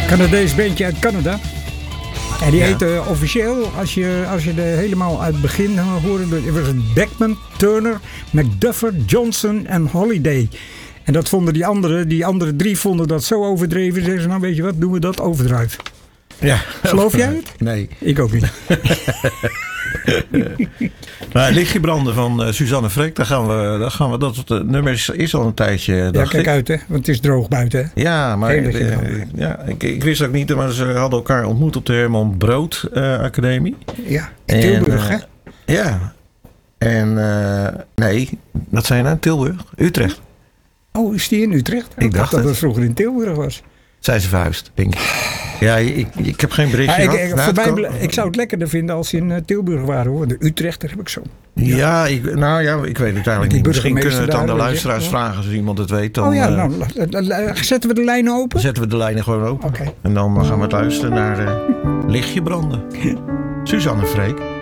Canadees bandje uit Canada. En die heette officieel, als je er helemaal uit het begin hoorde, het was het Beckman, Turner, McDuffer, Johnson en Holiday. En dat vonden die andere 3 vonden dat zo overdreven. Zeggen ze, nou weet je wat, doen we dat overdrive. Ja. Geloof jij het? Nee. Ik ook niet. Maar Lichtje branden van Suzanne Freek, daar gaan we dat nummer is al een tijdje. Ja, kijk uit hè, want het is droog buiten hè. Ja, maar ik wist ook niet, maar ze hadden elkaar ontmoet op de Herman Brood Academie. Ja, in Tilburg hè. Ja, en nee, wat zei je nou? Tilburg? Utrecht. Oh, is die in Utrecht? Ik dacht dat het vroeger in Tilburg was. Zijn ze verhuisd, denk ik. Ja, ik heb geen berichtje gehad. Ik zou het lekkerder vinden als ze in Tilburg waren hoor. De Utrecht, daar heb ik zo. Ja, ik weet het eigenlijk niet. Misschien kunnen we het aan de luisteraars vragen als iemand het weet. Dan, zetten we de lijnen open? Zetten we de lijnen gewoon open. Okay. En dan gaan we luisteren naar Lichtje branden. Suzanne Freek.